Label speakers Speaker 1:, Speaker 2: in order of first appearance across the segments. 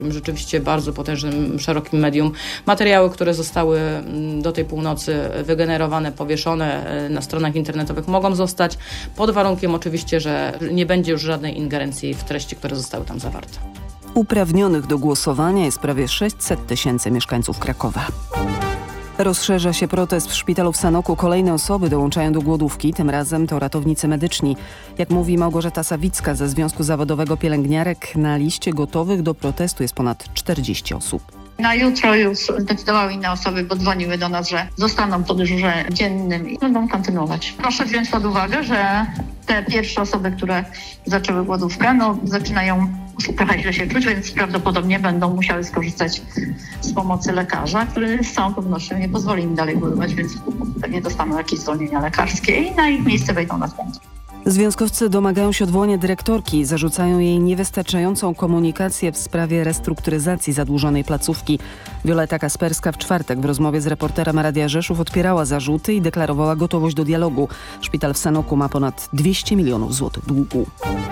Speaker 1: Rzeczywiście bardzo potężnym, szerokim medium. Materiały, które zostały do tej północy wygenerowane, powieszone na stronach internetowych, mogą zostać, pod warunkiem oczywiście, że nie będzie już żadnej ingerencji w treści, które zostały tam zawarte.
Speaker 2: Uprawnionych do głosowania jest prawie 600 000 mieszkańców Krakowa. Rozszerza się protest w szpitalu w Sanoku. Kolejne osoby dołączają do głodówki. Tym razem to ratownicy medyczni. Jak mówi Małgorzata Sawicka ze Związku Zawodowego Pielęgniarek, na liście gotowych do protestu jest ponad 40 osób.
Speaker 3: Na jutro już zdecydowały inne osoby, bo dzwoniły do nas, że zostaną po dyżurze dziennym i będą kontynuować. Proszę wziąć pod uwagę, że te pierwsze osoby, które zaczęły głodówkę, zaczynają trochę źle się czuć, więc prawdopodobnie będą musiały skorzystać z pomocy lekarza, który z całą pewnością nie pozwoli im dalej głodować, więc pewnie dostaną jakieś zwolnienia lekarskie i na ich miejsce wejdą następcy.
Speaker 2: Związkowcy domagają się odwołania dyrektorki, zarzucają jej niewystarczającą komunikację w sprawie restrukturyzacji zadłużonej placówki. Wioleta Kasperska w czwartek w rozmowie z reporterem Radia Rzeszów odpierała zarzuty i deklarowała gotowość do dialogu. Szpital w Sanoku ma ponad 200 milionów złotych długu.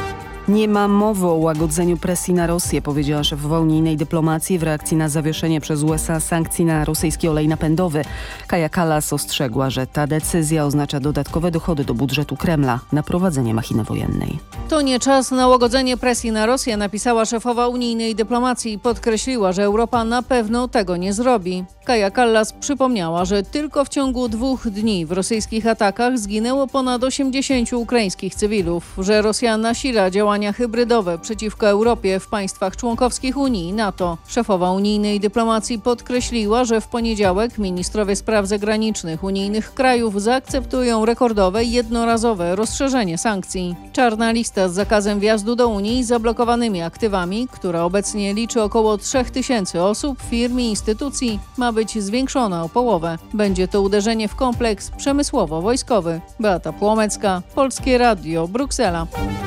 Speaker 2: Nie ma mowy o łagodzeniu presji na Rosję, powiedziała szefowa unijnej dyplomacji w reakcji na zawieszenie przez USA sankcji na rosyjski olej napędowy. Kaja Kallas ostrzegła, że ta decyzja oznacza dodatkowe dochody do budżetu Kremla na prowadzenie machiny wojennej.
Speaker 4: To nie czas na łagodzenie presji na Rosję, napisała szefowa unijnej dyplomacji i podkreśliła, że Europa na pewno tego nie zrobi. Kaja Kallas przypomniała, że tylko w ciągu 2 dni w rosyjskich atakach zginęło ponad 80 ukraińskich cywilów, że Rosja nasila działania hybrydowe przeciwko Europie w państwach członkowskich Unii i NATO. Szefowa unijnej dyplomacji podkreśliła, że w poniedziałek ministrowie spraw zagranicznych unijnych krajów zaakceptują rekordowe jednorazowe rozszerzenie sankcji. Czarna lista z zakazem wjazdu do Unii i zablokowanymi aktywami, która obecnie liczy około 3000 osób, firm i instytucji, ma być zwiększona o połowę. Będzie to uderzenie w kompleks przemysłowo-wojskowy. Beata Płomecka, Polskie Radio, Bruksela.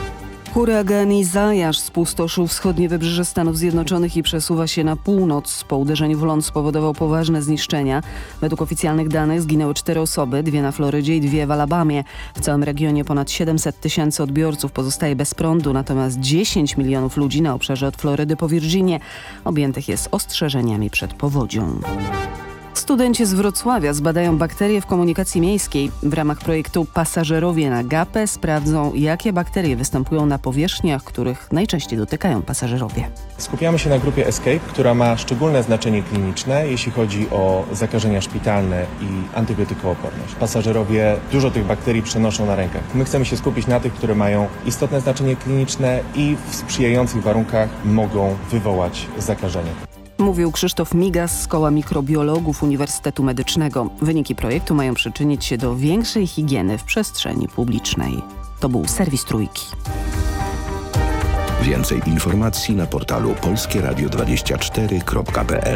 Speaker 2: Huragan Izajasz spustoszył wschodnie wybrzeże Stanów Zjednoczonych i przesuwa się na północ. Po uderzeniu w ląd spowodował poważne zniszczenia. Według oficjalnych danych zginęły 4 osoby, 2 na Florydzie i 2 w Alabamie. W całym regionie ponad 700 000 odbiorców pozostaje bez prądu, natomiast 10 milionów ludzi na obszarze od Florydy po Virginię objętych jest ostrzeżeniami przed powodzią. Studenci z Wrocławia zbadają bakterie w komunikacji miejskiej. W ramach projektu Pasażerowie na gapę sprawdzą, jakie bakterie występują na powierzchniach, których najczęściej dotykają pasażerowie.
Speaker 5: Skupiamy się na grupie Escape, która ma szczególne znaczenie kliniczne, jeśli chodzi o zakażenia szpitalne i antybiotykooporność. Pasażerowie dużo tych bakterii przenoszą na rękach. My chcemy się skupić na tych, które mają istotne znaczenie kliniczne i w sprzyjających warunkach mogą wywołać zakażenie.
Speaker 2: Mówił Krzysztof Migas z Koła Mikrobiologów Uniwersytetu Medycznego. Wyniki projektu mają przyczynić się do większej higieny w przestrzeni publicznej. To był serwis Trójki.
Speaker 6: Więcej informacji na portalu polskieradio24.pl.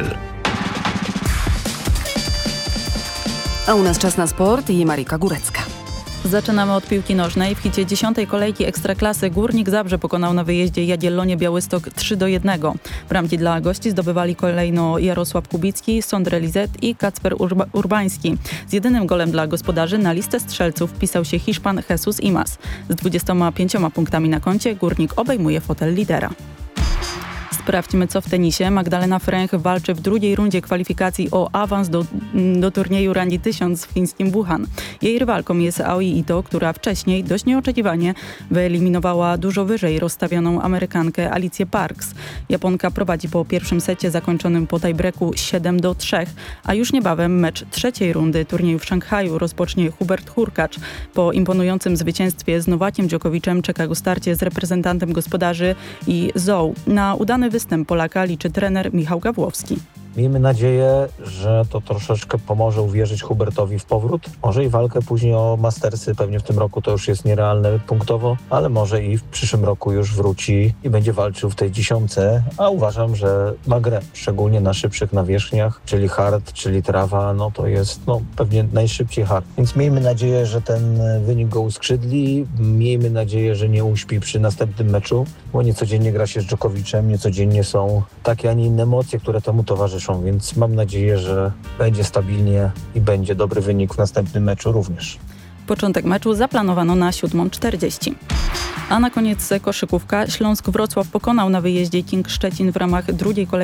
Speaker 2: A u nas czas na sport i Marika Górecka.
Speaker 7: Zaczynamy od piłki nożnej. W hicie 10. kolejki Ekstraklasy Górnik Zabrze pokonał na wyjeździe Jagiellonię Białystok 3-1. Bramki dla gości zdobywali kolejno Jarosław Kubicki, Sondre Lizet i Kacper Urbański. Z jedynym golem dla gospodarzy na listę strzelców wpisał się Hiszpan Jesus Imaz. Z 25 punktami na koncie Górnik obejmuje fotel lidera. Sprawdźmy, co w tenisie. Magdalena Fręch walczy w drugiej rundzie kwalifikacji o awans do turnieju Randy 1000 w fińskim Wuhan. Jej rywalką jest Aoi Ito, która wcześniej dość nieoczekiwanie wyeliminowała dużo wyżej rozstawioną Amerykankę Alicję Parks. Japonka prowadzi po pierwszym secie zakończonym po tiebreaku 7-3, a już niebawem mecz trzeciej rundy turnieju w Szanghaju rozpocznie Hubert Hurkacz. Po imponującym zwycięstwie z Nowakiem Dżokowiczem czeka go starcie z reprezentantem gospodarzy i Zhou. Na udany występ Polaka liczy trener Michał Gawłowski.
Speaker 8: Miejmy nadzieję, że to troszeczkę pomoże uwierzyć Hubertowi w powrót. Może i walkę później o Mastersy, pewnie w tym roku to już jest nierealne punktowo, ale może i w przyszłym roku już wróci i będzie walczył w tej 10, a uważam, że ma grę, szczególnie na szybszych nawierzchniach, czyli hard, czyli trawa, no to jest pewnie najszybciej hard. Więc miejmy nadzieję, że ten wynik go uskrzydli, miejmy nadzieję, że nie uśpi przy następnym meczu, bo niecodziennie gra się z Dżokowiczem, niecodziennie są takie, a nie inne emocje, które temu towarzyszą. Więc mam nadzieję, że będzie stabilnie i będzie dobry wynik w następnym meczu również.
Speaker 7: Początek meczu zaplanowano na 7:40. A na koniec koszykówka. Śląsk Wrocław pokonał na wyjeździe King Szczecin w ramach drugiej kolejki